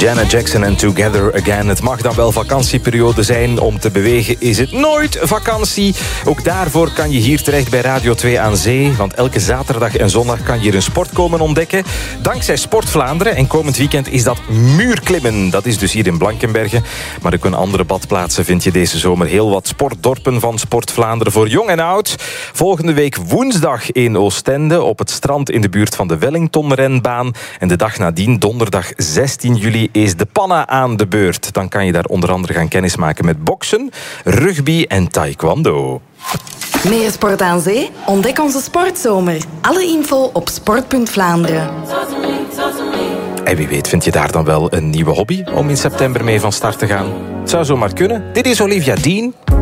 Janet Jackson en Together Again. Het mag dan wel vakantieperiode zijn. Om te bewegen is het nooit vakantie. Ook daarvoor kan je hier terecht bij Radio 2 aan Zee. Want elke zaterdag en zondag kan je hier een sport komen ontdekken. Dankzij Sport Vlaanderen. En komend weekend is dat muurklimmen. Dat is dus hier in Blankenberge. Maar ook in andere badplaatsen vind je deze zomer heel wat sportdorpen van Sport Vlaanderen voor jong en oud. Volgende week woensdag in Oostende op het strand in de buurt van de Wellington-renbaan. En de dag nadien, donderdag 16 juli, is de Panna aan de beurt. Dan kan je daar onder andere gaan kennismaken met boksen, rugby en taekwondo. Meer sport aan zee? Ontdek onze sportzomer. Alle info op sport.Vlaanderen. En wie weet vind je daar dan wel een nieuwe hobby om in september mee van start te gaan. Het zou zomaar kunnen. Dit is Olivia Dean.